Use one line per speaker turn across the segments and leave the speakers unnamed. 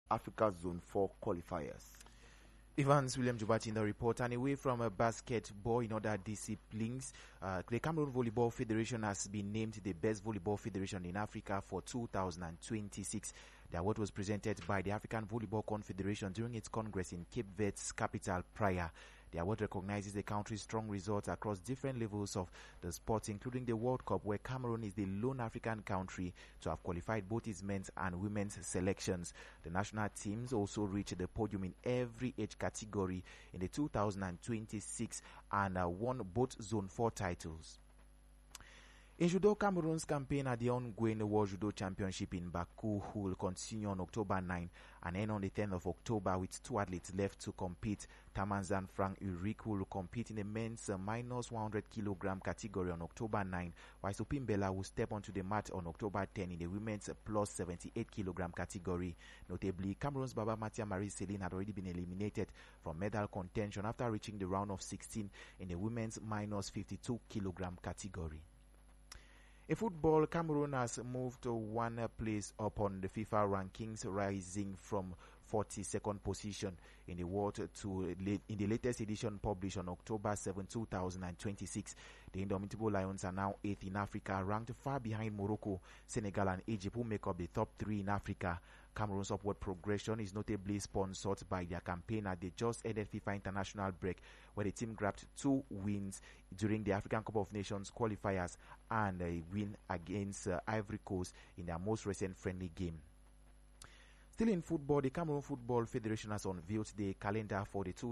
Africa Zone 4 qualifiers.
Evans William Jubati in the report. And away from basketball in other disciplines, the Cameroon Volleyball Federation has been named the best volleyball federation in Africa for 2026. The award was presented by the African Volleyball Confederation during its congress in Cape Verde's capital, Praia. The award recognizes the country's strong results across different levels of the sport, including the World Cup, where Cameroon is the lone African country to have qualified both its men's and women's selections. The national teams also reached the podium in every age category in the 2026 and won both Zone 4 titles. In judo, Cameroon's campaign at the ongoing World Judo Championship in Baku will continue on October 9 and end on the 10th of October with two athletes left to compete. Tamanzan Frank Ulrich will compete in the men's minus 100 kilogram category on October 9, while Supimbela will step onto the mat on October 10 in the women's plus 78 kilogram category. Notably, Cameroon's Baba Matia Marie-Céline had already been eliminated from medal contention after reaching the round of 16 in the women's minus 52 kilogram category. In football, Cameroon has moved to one place up on the FIFA rankings, rising from 42nd position in the world in the latest edition published on October 7, 2026. The Indomitable Lions are now 8th in Africa, ranked far behind Morocco, Senegal and Egypt, who make up the top 3 in Africa. Cameroon's upward progression is notably sponsored by their campaign at the just ended FIFA international break, where the team grabbed 2 wins during the African Cup of Nations qualifiers and a win against Ivory Coast in their most recent friendly game. Still in football, the Cameroon Football Federation has unveiled the calendar for the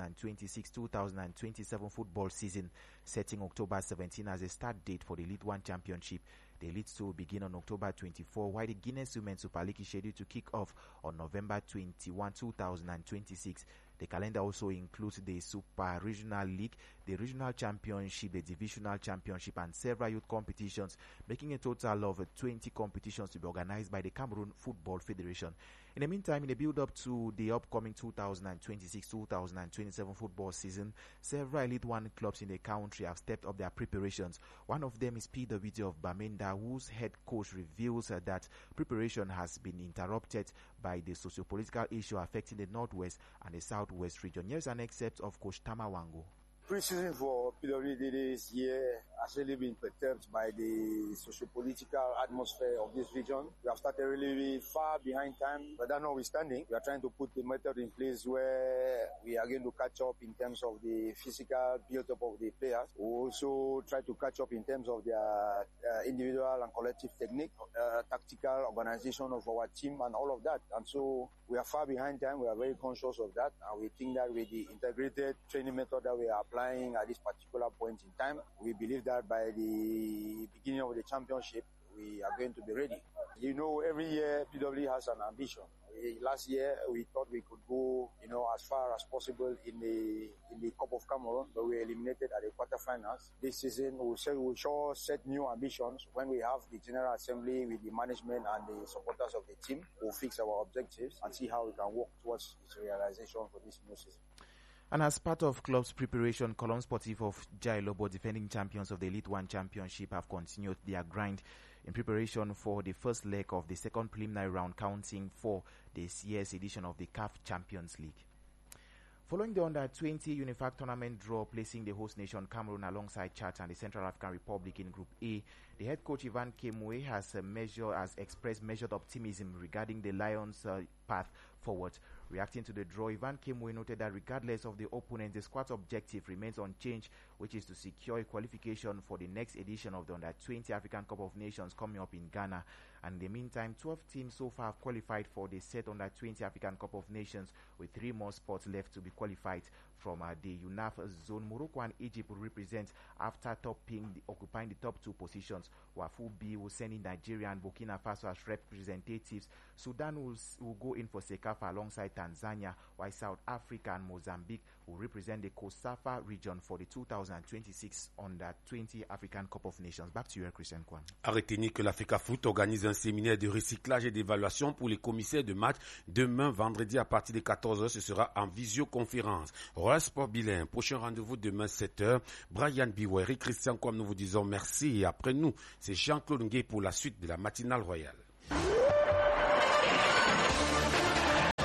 2026-2027 football season, setting October 17 as a start date for the Elite 1 Championship. The Elite 2 will begin on October 24, while the Guinness Women's Super League is scheduled to kick off on November 21, 2026. The calendar also includes the Super Regional League, the Regional Championship, the Divisional Championship, and several youth competitions, making a total of 20 competitions to be organized by the Cameroon Football Federation. In the meantime, in the build-up to the upcoming 2026-2027 football season, several Elite 1 clubs in the country have stepped up their preparations. One of them is PWD of Bamenda, whose head coach reveals that preparation has been interrupted by the socio-political issue affecting the Northwest and the Southwest region. Here's an excerpt of Coach Tamawango.
Pre-season for PWD this year has really been perturbed by the socio-political atmosphere of this region. We have started really far behind time, but that notwithstanding, we are trying to put the method in place where we are going to catch up in terms of the physical build-up of the players. We also try to catch up in terms of their individual and collective technique, tactical organization of our team and all of that. And so we are far behind time. We are very conscious of that, and we think that with the integrated training method that we are applying at this particular point in time, we believe that by the beginning of the championship, we are going to be ready. You know, every year PWD has an ambition. Last year we thought we could go, as far as possible in the Cup of Cameroon, but we were eliminated at the quarterfinals. This season we'll sure set new ambitions. When we have the General Assembly with the management and the supporters of the team, we'll fix our objectives and see how we can work towards its realization for this new season.
And as part of club's preparation, Colon Sportif of Jailobo, defending champions of the Elite 1 Championship, have continued their grind in preparation for the first leg of the second preliminary round, counting for this year's edition of the CAF Champions League. Following the Under-20 UNIFAC tournament draw, placing the host nation Cameroon alongside Chad and the Central African Republic in Group A, the head coach Ivan Kemwe has expressed measured optimism regarding the Lions' path forward. Reacting to the draw, Ivan Kemwe noted that regardless of the opponent, the squad's objective remains unchanged, which is to secure a qualification for the next edition of the Under-20 African Cup of Nations coming up in Ghana. And in the meantime, 12 teams so far have qualified for the set Under-20 African Cup of Nations, with 3 more spots left to be qualified from the UNAF zone. Morocco and Egypt will represent after occupying the top 2 positions. Wafu B will send in Nigeria and Burkina Faso as representatives. Sudan will go in for CECAFA alongside Tanzania, while South Africa and Mozambique will represent the COSAFA region for the 2026 Under-20 African Cup of Nations. Back to you, Christian Kwan.
À retenir que l'Africa Foot organise un séminaire de recyclage et d'évaluation pour les commissaires de match demain vendredi à partir de 14h. Ce sera en visioconférence. Royal Sport Bilan, prochain rendez-vous demain 7h. Brian Biweri, Christian Kwan, nous vous disons merci. Et après nous, c'est Jean-Claude Ngué pour la suite de la matinale royale.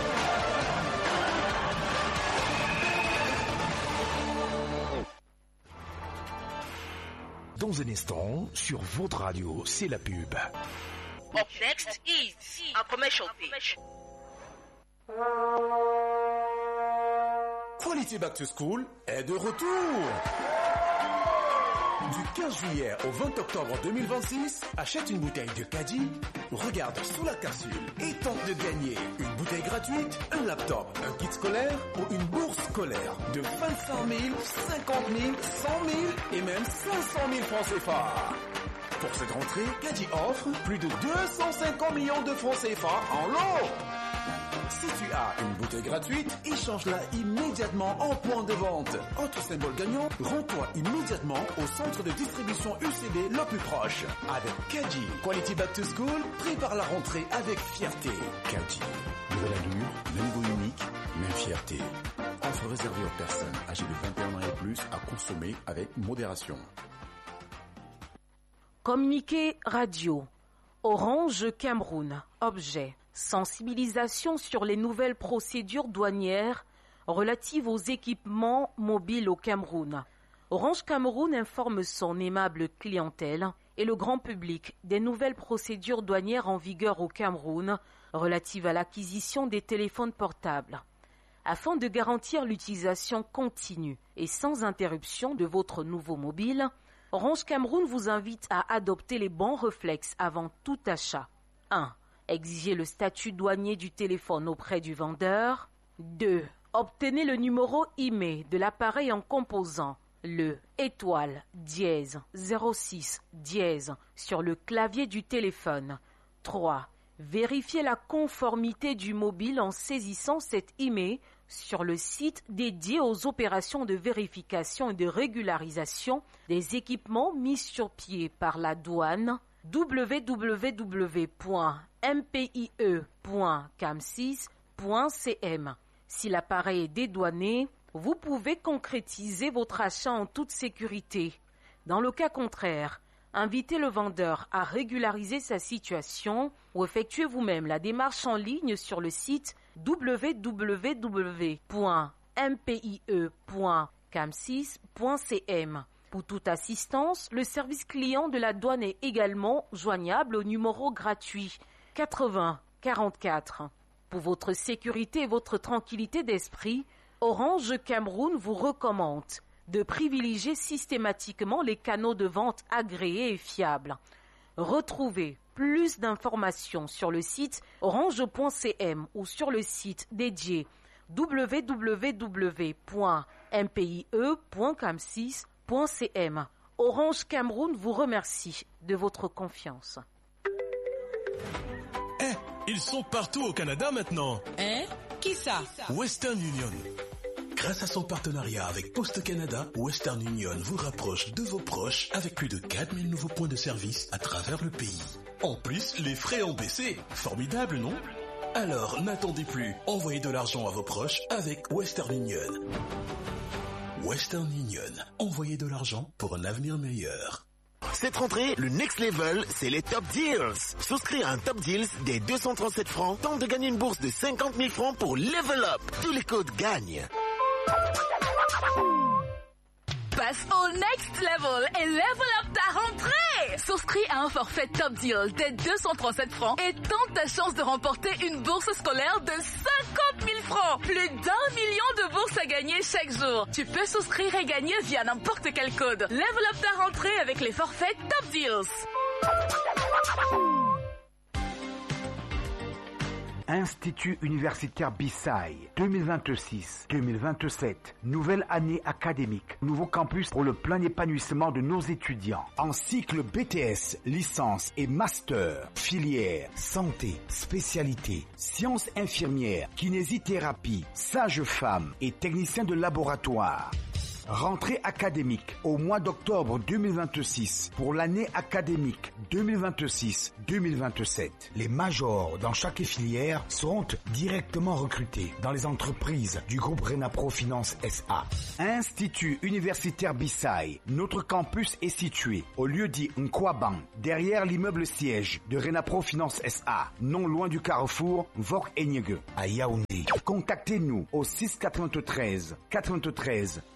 Dans un instant, sur votre radio, c'est la pub.
Up next is a commercial pitch.
Quality Back to School est de retour. Du 15 juillet au 20 octobre 2026, achète une bouteille de Caddy, regarde sous la capsule et tente de gagner une bouteille gratuite, un laptop, un kit scolaire ou une bourse scolaire de 25 000, 50 000, 100 000 et même 500 000 francs CFA. Pour cette rentrée, Caddy offre plus de 250 millions de francs CFA en lot. Si tu as une bouteille gratuite, échange-la immédiatement en point de vente. Autre symbole gagnant, rends-toi immédiatement au centre de distribution UCB le plus proche. Avec Caddy, Quality Back to School, prépare la rentrée avec fierté. Caddy, nouvelle allure, même goût unique, même fierté. Offre réservée aux personnes âgées de 21 ans et plus à consommer avec modération.
Communiqué radio. Orange Cameroun. Objet. Sensibilisation sur les nouvelles procédures douanières relatives aux équipements mobiles au Cameroun. Orange Cameroun informe son aimable clientèle et le grand public des nouvelles procédures douanières en vigueur au Cameroun relatives à l'acquisition des téléphones portables. Afin de garantir l'utilisation continue et sans interruption de votre nouveau mobile, Orange Cameroun vous invite à adopter les bons réflexes avant tout achat. 1. Exiger le statut douanier du téléphone auprès du vendeur. 2. Obtenez le numéro IMEI de l'appareil en composant le *06* sur le clavier du téléphone. 3. Vérifiez la conformité du mobile en saisissant cet IMEI sur le site dédié aux opérations de vérification et de régularisation des équipements mis sur pied par la douane www.mpie.cam6.cm. Si l'appareil est dédouané, vous pouvez concrétiser votre achat en toute sécurité. Dans le cas contraire, invitez le vendeur à régulariser sa situation ou effectuez vous-même la démarche en ligne sur le site www.mpie.cam6.cm. Pour toute assistance, le service client de la douane est également joignable au numéro gratuit 80 44. Pour votre sécurité et votre tranquillité d'esprit, Orange Cameroun vous recommande de privilégier systématiquement les canaux de vente agréés et fiables. Retrouvez plus d'informations sur le site orange.cm ou sur le site dédié www.mpie.cam6.cm. Orange Cameroun vous remercie de votre confiance.
Ils sont partout au Canada maintenant.
Qui ça?
Western Union. Grâce à son partenariat avec Poste Canada, Western Union vous rapproche de vos proches avec plus de 4000 nouveaux points de service à travers le pays. En plus, les frais ont baissé. Formidable, non? Alors, n'attendez plus. Envoyez de l'argent à vos proches avec Western Union. Western Union. Envoyez de l'argent pour un avenir meilleur.
Cette rentrée, le next level, c'est les Top Deals. Souscris à un Top Deals des 237 francs, tente de gagner une bourse de 50 000 francs pour Level Up. Tous les codes gagnent.
Passe au next level et level up ta rentrée. Souscris à un forfait Top Deal dès 237 francs et tente ta chance de remporter une bourse scolaire de 50 000 francs. Plus d'1 million de bourses à gagner chaque jour. Tu peux souscrire et gagner via n'importe quel code. Level up ta rentrée avec les forfaits Top Deals.
Institut universitaire Bissai 2026-2027. Nouvelle année académique. Nouveau campus pour le plein épanouissement de nos étudiants. En cycle BTS, licence et master. Filière, santé, spécialité, sciences infirmières, kinésithérapie, sage-femme et technicien de laboratoire. Rentrée académique au mois d'octobre 2026 pour l'année académique 2026-2027. Les majors dans chaque filière seront directement recrutés dans les entreprises du groupe Renapro Finance SA. Institut universitaire Bissai. Notre campus est situé au lieu dit Nkwaban, derrière l'immeuble siège de Renapro Finance SA, non loin du carrefour Vok Enyege à Yaoundé. Contactez-nous au 693 93 02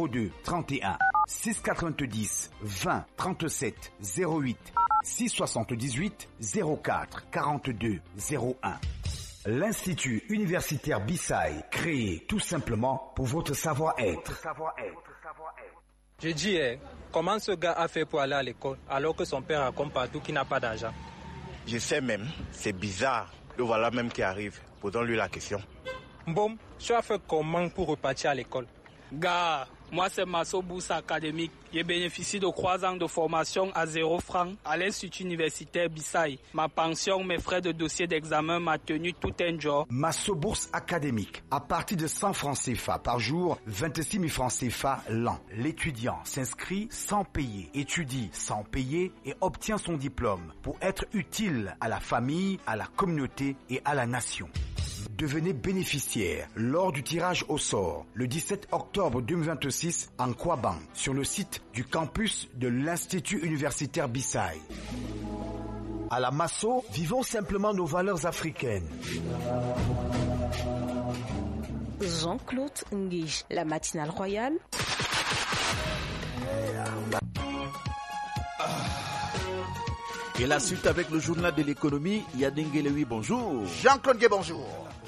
02 31 690 20 37 08 678 04 42 01. L'Institut universitaire Bissaï, créé tout simplement pour votre savoir-être.
Je dis, comment ce gars a fait pour aller à l'école alors que son père raconte partout qu'il n'a pas d'argent?
Je sais même, c'est bizarre. Le voilà même qui arrive. Posons-lui la question.
Bon, tu as fait comment pour repartir à l'école?
Gars, moi c'est Masso Bourse Académique. J'ai bénéficié de 3 ans de formation à 0 francs à l'Institut universitaire Bissaï. Ma pension, mes frais de dossier d'examen m'a tenu tout un jour.
Masso Bourse Académique. À partir de 100 francs CFA par jour, 26 000 francs CFA l'an. L'étudiant s'inscrit sans payer, étudie sans payer et obtient son diplôme pour être utile à la famille, à la communauté et à la nation. Devenez bénéficiaire lors du tirage au sort le 17 octobre 2026 en Kouaban sur le site du campus de l'Institut universitaire Bissaï. À la Masso, vivons simplement nos valeurs africaines.
Jean-Claude Nguige, la matinale royale.
Et la suite avec le journal de l'économie, Yadengelewi, bonjour.
Jean-Claude Nguige, bonjour.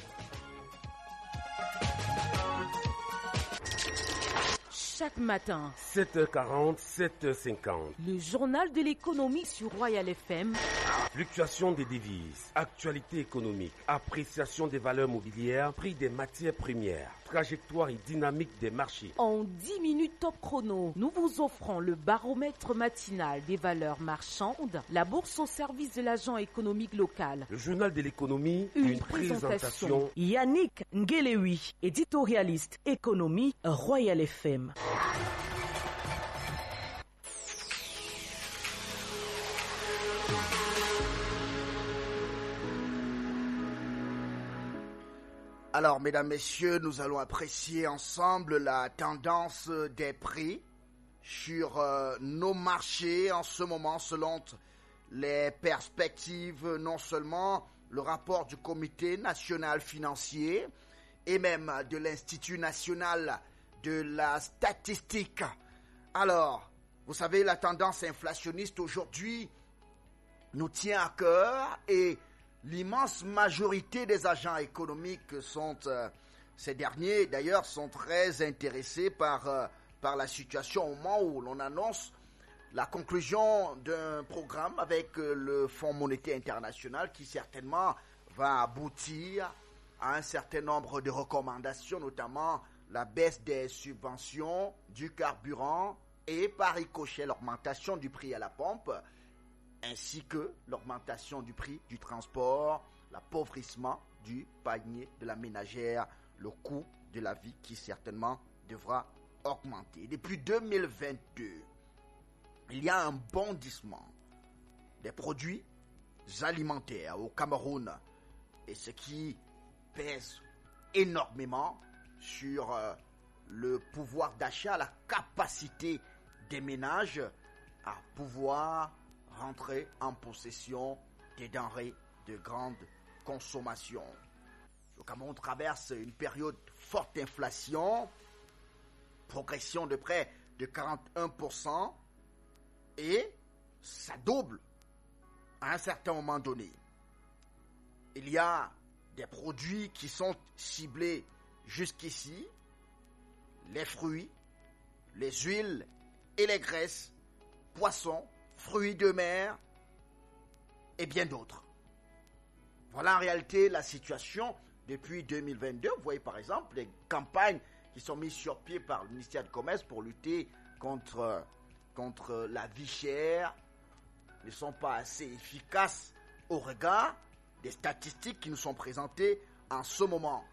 Chaque matin,
7h40, 7h50.
Le journal de l'économie sur Royal FM.
Fluctuation des devises, actualité économique, appréciation des valeurs mobilières, prix des matières premières, trajectoire et dynamique des marchés.
En 10 minutes top chrono, nous vous offrons le baromètre matinal des valeurs marchandes, la bourse au service de l'agent économique local.
Le journal de l'économie, une présentation.
Yannick Ngelewi, éditorialiste économie, Royal FM.
Alors, mesdames, messieurs, nous allons apprécier ensemble la tendance des prix sur nos marchés en ce moment, selon les perspectives, non seulement le rapport du Comité national financier et même de l'Institut national de la statistique. Alors, vous savez, la tendance inflationniste aujourd'hui nous tient à cœur et l'immense majorité des agents économiques sont, ces derniers d'ailleurs, sont très intéressés par la situation au moment où l'on annonce la conclusion d'un programme avec le Fonds monétaire international qui certainement va aboutir à un certain nombre de recommandations, notamment la baisse des subventions, du carburant et par ricochet l'augmentation du prix à la pompe, ainsi que l'augmentation du prix du transport, l'appauvrissement du panier de la ménagère, le coût de la vie qui certainement devra augmenter. Depuis 2022, il y a un bondissement des produits alimentaires au Cameroun, et ce qui pèse énormément sur le pouvoir d'achat, la capacité des ménages à pouvoir rentrer en possession des denrées de grande consommation. Le Cameroun traverse une période de forte inflation, progression de près de 41%, et ça double à un certain moment donné. Il y a des produits qui sont ciblés jusqu'ici, les fruits, les huiles et les graisses, poissons, fruits de mer et bien d'autres. Voilà en réalité la situation depuis 2022. Vous voyez par exemple les campagnes qui sont mises sur pied par le ministère du Commerce pour lutter contre la vie chère ne sont pas assez efficaces au regard des statistiques qui nous sont présentées en ce moment.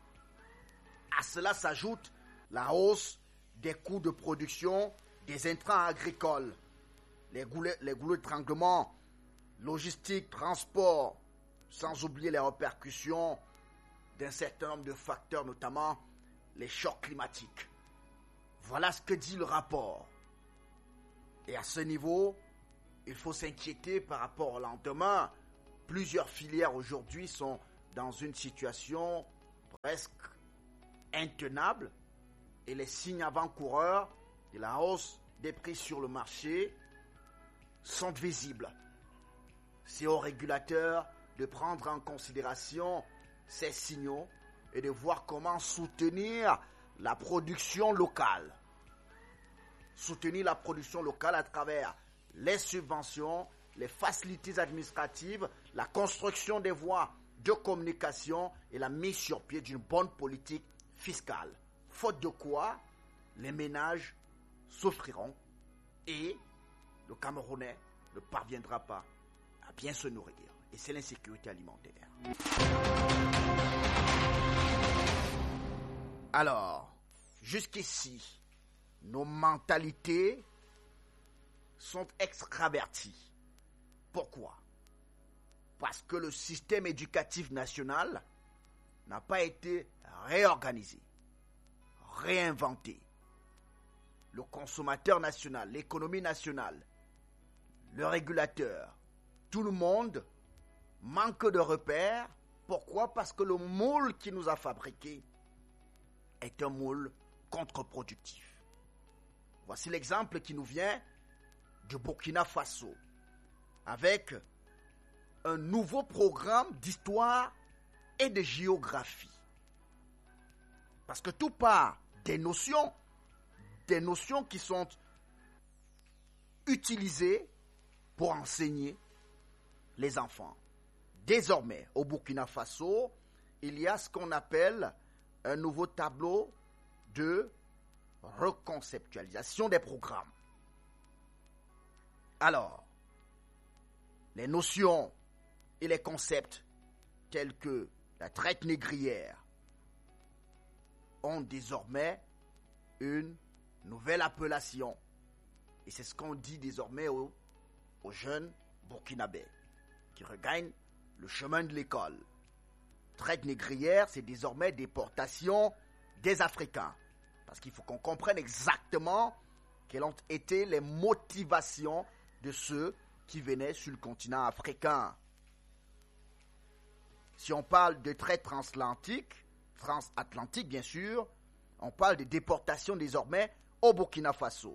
À cela s'ajoute la hausse des coûts de production des intrants agricoles, les goulets d'étranglement, logistique, transport, sans oublier les répercussions d'un certain nombre de facteurs, notamment les chocs climatiques. Voilà ce que dit le rapport. Et à ce niveau, il faut s'inquiéter par rapport au lendemain. Plusieurs filières aujourd'hui sont dans une situation presque intenable et les signes avant-coureurs de la hausse des prix sur le marché sont visibles. C'est aux régulateurs de prendre en considération ces signaux et de voir comment soutenir la production locale. Soutenir la production locale à travers les subventions, les facilités administratives, la construction des voies de communication et la mise sur pied d'une bonne politique fiscale. Faute de quoi, les ménages souffriront et le Camerounais ne parviendra pas à bien se nourrir. Et c'est l'insécurité alimentaire. Alors, jusqu'ici, nos mentalités sont extraverties. Pourquoi? Parce que le système éducatif national n'a pas été réorganisé, réinventé. Le consommateur national, l'économie nationale, le régulateur, tout le monde manque de repères. Pourquoi? Parce que le moule qui nous a fabriqués est un moule contre-productif. Voici l'exemple qui nous vient du Burkina Faso, avec un nouveau programme d'histoire et de géographie. Parce que tout part des notions qui sont utilisées pour enseigner les enfants. Désormais, au Burkina Faso, il y a ce qu'on appelle un nouveau tableau de reconceptualisation des programmes. Alors, les notions et les concepts tels que la traite négrière ont désormais une nouvelle appellation. Et c'est ce qu'on dit désormais aux jeunes burkinabés qui regagnent le chemin de l'école. Traite négrière, c'est désormais déportation des Africains. Parce qu'il faut qu'on comprenne exactement quelles ont été les motivations de ceux qui venaient sur le continent africain. Si on parle de traite transatlantique bien sûr, on parle de déportation désormais au Burkina Faso.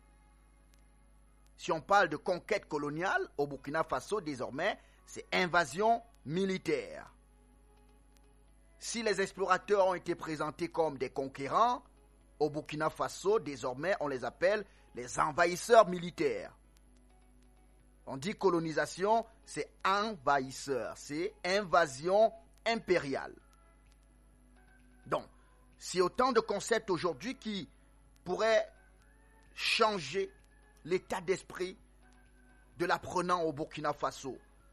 Si on parle de conquête coloniale au Burkina Faso, désormais, c'est invasion militaire. Si les explorateurs ont été présentés comme des conquérants, au Burkina Faso, désormais, on les appelle les envahisseurs militaires. On dit colonisation, c'est envahisseur, c'est invasion impériale. Donc, c'est autant de concepts aujourd'hui qui pourraient changer l'état d'esprit de l'apprenant au Burkina Faso.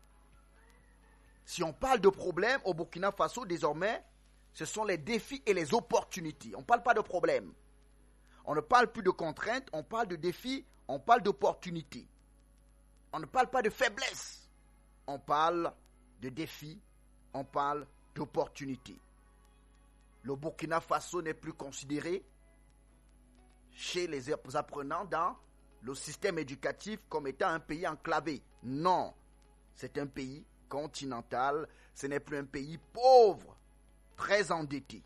Si on parle de problèmes au Burkina Faso, désormais, ce sont les défis et les opportunités. On ne parle pas de problèmes. On ne parle plus de contraintes, on parle de défis, on parle d'opportunités. On ne parle pas de faiblesse. On parle de défis, on parle d'opportunités. Le Burkina Faso n'est plus considéré chez les apprenants dans le système éducatif comme étant un pays enclavé. Non, c'est un pays continental, ce n'est plus un pays pauvre, très endetté.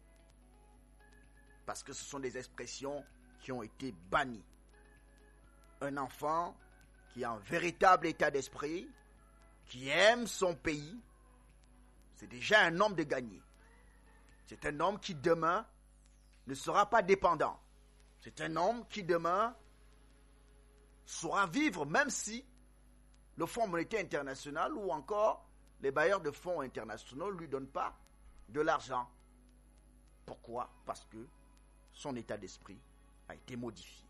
Parce que ce sont des expressions qui ont été bannies. Un enfant qui a un véritable état d'esprit, qui aime son pays, c'est déjà un homme de gagné. C'est un homme qui demain ne sera pas dépendant. C'est un homme qui demain saura vivre même si le Fonds monétaire international ou encore les bailleurs de fonds internationaux ne lui donnent pas de l'argent. Pourquoi? Parce que son état d'esprit a été modifié.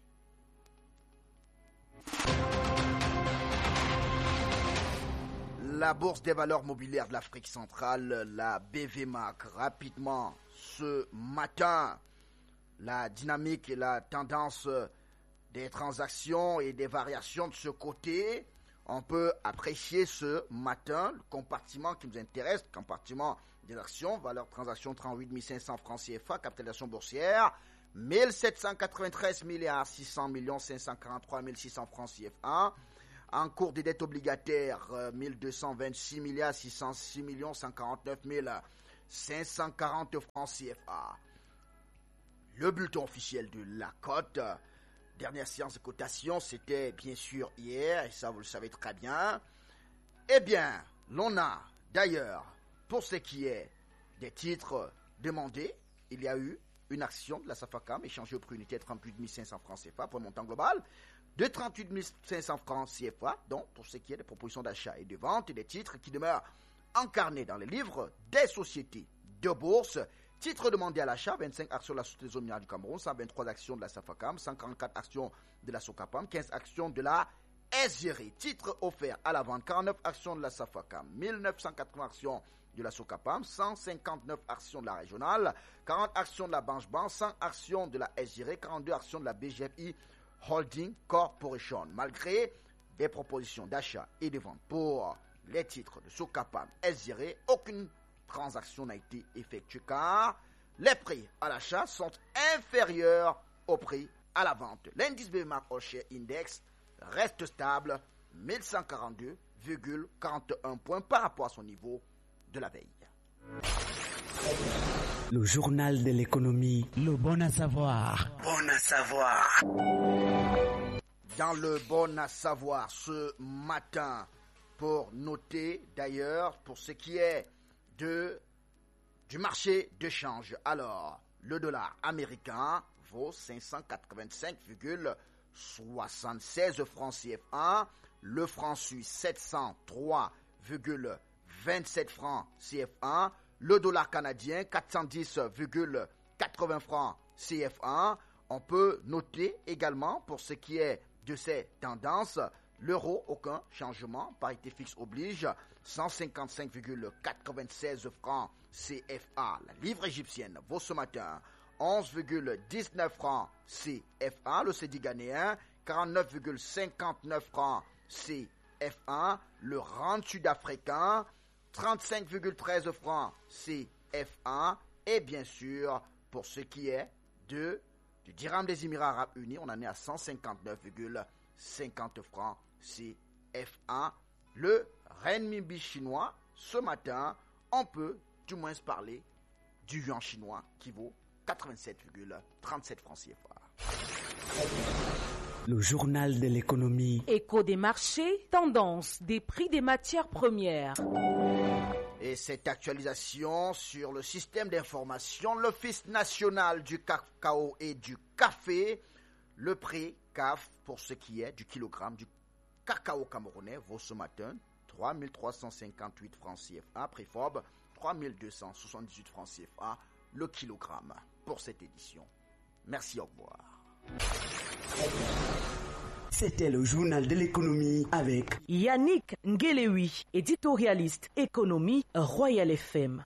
La Bourse des valeurs mobilières de l'Afrique centrale, la BVMAC, rapidement ce matin, la dynamique et la tendance des transactions et des variations de ce côté, on peut apprécier ce matin le compartiment qui nous intéresse, le compartiment des actions, valeur transaction 38 500 francs CFA, capitalisation boursière, 1793 milliards 600 millions 543 600 francs CFA, en cours des dettes obligataires 1226 milliards 606 millions 149 540 francs CFA. le bulletin officiel de la cote. Dernière séance de cotation, c'était bien sûr hier, et ça vous le savez très bien. Eh bien, l'on a d'ailleurs, pour ce qui est des titres demandés, il y a eu une action de la SAFACAM échangée au prix unité de 38 500 francs CFA pour un montant global de 38 500 francs CFA, donc pour ce qui est des propositions d'achat et de vente et des titres qui demeurent encarnés dans les livres des sociétés de bourse. Titres demandés à l'achat, 25 actions de la Société des eaux minérales du Cameroun, 123 actions de la SAFACAM, 144 actions de la SOCAPAM, 15 actions de la SGRI. Titres offerts à la vente, 49 actions de la SAFACAM, 1980 actions de la SOCAPAM, 159 actions de la régionale, 40 actions de la Banque, 100 actions de la SGRI, 42 actions de la BGFI Holding Corporation. Malgré des propositions d'achat et de vente pour les titres de SOCAPAM SGRI, aucune transaction n'a été effectuée car les prix à l'achat sont inférieurs au prix à la vente. L'indice Benchmark All Share Index reste stable, 1142,41 points par rapport à son niveau de la veille.
Le journal de l'économie, le bon à savoir.
Bon à savoir. Dans le bon à savoir ce matin, pour noter d'ailleurs pour ce qui est du marché de change. Alors, le dollar américain vaut 585,76 francs CFA, le franc suisse 703,27 francs CFA, le dollar canadien 410,80 francs CFA. On peut noter également pour ce qui est de ces tendances, l'euro, aucun changement, parité fixe oblige, 155,96 francs CFA. La livre égyptienne vaut ce matin 11,19 francs CFA. Le cédi ghanéen, 49,59 francs CFA. Le rand sud-africain, 35,13 francs CFA. Et bien sûr, pour ce qui est du dirham des Émirats Arabes Unis, on en est à 159,50 francs CFA. Le renminbi chinois, ce matin, on peut du moins parler du yuan chinois qui vaut 87,37 francs CFA.
Le journal de l'économie.
Écho des marchés, tendance des prix des matières premières.
Et cette actualisation sur le système d'information, l'Office national du cacao et du café, le prix CAF pour ce qui est du kilogramme du cacao camerounais vaut ce matin 3 358 francs CFA, prix FOB 3 278 francs CFA le kilogramme pour cette édition. Merci, au revoir.
C'était le journal de l'économie avec Yannick Ngelewi, éditorialiste économie Royal FM.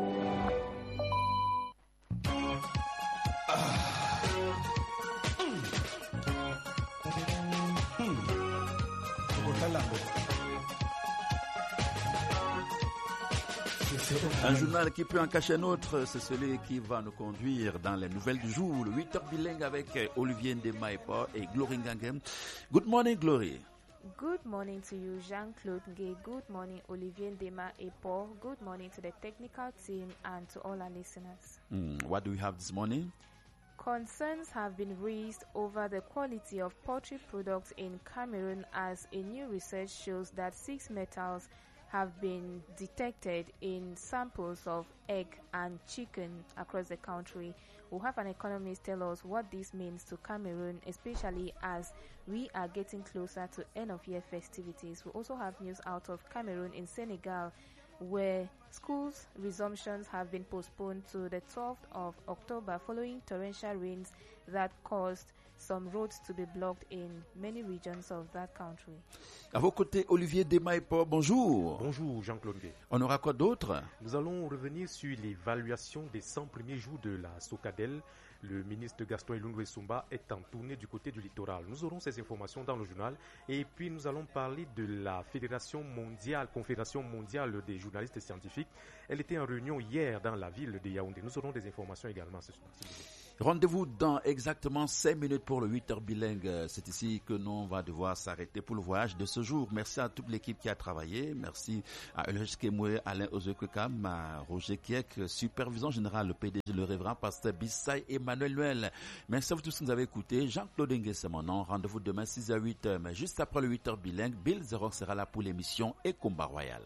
Un journal qui peut en cacher un autre, c'est celui qui va nous conduire dans les nouvelles du jour. Le 8h bilingue avec Olivier Ndema et Glory Ngangem. Good morning, Glory.
Good morning to you, Jean-Claude Ngé. Good morning, Olivier Ndema et Paul. Good morning to the technical team and to all our listeners.
What do we have this morning?
Concerns have been raised over the quality of poultry products in Cameroon as a new research shows that 6 metals have been detected in samples of egg and chicken across the country. We'll have an economist tell us what this means to Cameroon, especially as we are getting closer to end-of-year festivities. We also have news out of Cameroon in Senegal, where schools resumptions have been postponed to the 12th of October following torrential rains that caused some roads to be blocked in many regions of that country.
À vos côtés, Olivier Desmaïpo, bonjour.
Bonjour Jean-Claude.
On aura quoi d'autre?
Nous allons revenir sur l'évaluation des 100 premiers jours de la Socadel. Le ministre Gaston Ilundu Sumba est en tournée du côté du littoral. Nous aurons ces informations dans le journal et puis nous allons parler de la Confédération mondiale des journalistes scientifiques Afrique. Elle était en réunion hier dans la ville de Yaoundé. Nous aurons des informations également à ce sujet.
Rendez-vous dans exactement 5 minutes pour le 8h bilingue. C'est ici que nous va devoir s'arrêter pour le voyage de ce jour. Merci à toute l'équipe qui a travaillé. Merci à Elhaj Kemwe, Alain Ozekwekam, à Roger Kiek, superviseur général, le PDG, le révérend pasteur Bissay, Emmanuel Noël. Merci à vous tous qui nous avez écoutés. Jean-Claude Ngué, c'est mon nom. Rendez-vous demain 6h 8h. Mais juste après le 8h bilingue, Bill Zerok sera là pour l'émission et Combat Royal.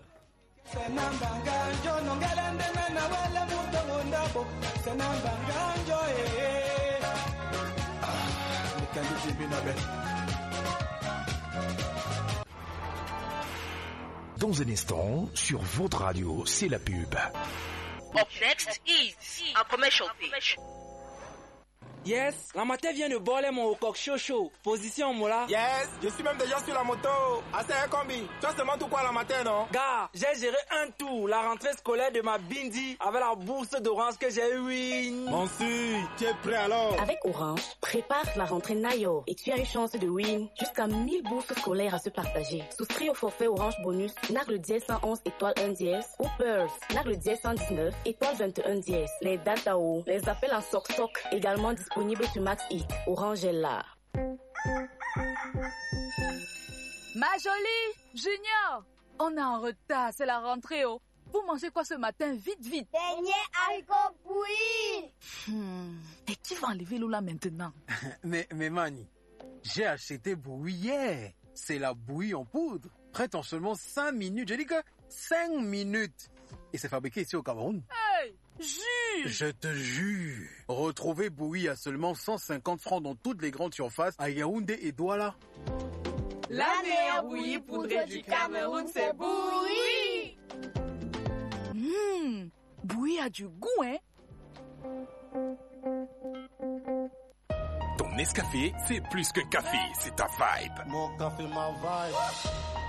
Dans un instant, sur votre radio, c'est la pub.
Up next is a commercial page.
Yes, la matin vient de boler mon coq chaud. Position, Mola.
Yes, je suis même déjà sur la moto. Assez un combi. Tu as seulement tout quoi la matin, non?
Gars, j'ai géré un tour. La rentrée scolaire de ma Bindi avec la bourse d'Orange que j'ai win.
Mon si, tu es prêt alors?
Avec Orange, prépare la rentrée Nayo et tu as une chance de win jusqu'à 1000 bourses scolaires à se partager. Souscris au forfait Orange Bonus, NAC le dièse 111 étoile 1 dièse ou Pearls, NAC le dièse 119 étoile 21 dièse. Les Datao, les appels en soc-soc également disponible sur Max Hit. Orange est là.
Ma jolie, Junior, on est en retard, c'est la rentrée. Oh. Vous mangez quoi ce matin? Vite, vite.
Beignet haricot bouilli.
Et qui va enlever l'eau là maintenant?
mais Mani, j'ai acheté bouillie hier. C'est la bouillie en poudre. Prête en seulement 5 minutes. Je dis que 5 minutes. Et c'est fabriqué ici au Cameroun.
Hey, jure!
Je te jure. Retrouvez bouillie à seulement 150 francs dans toutes les grandes surfaces à Yaoundé et Douala.
La meilleure bouillie poudrée du Cameroun, c'est bouillie.
Bouillie a du goût, hein?
Ton Nescafé, c'est plus qu'un café, c'est ta vibe.
Mon café, ma vibe.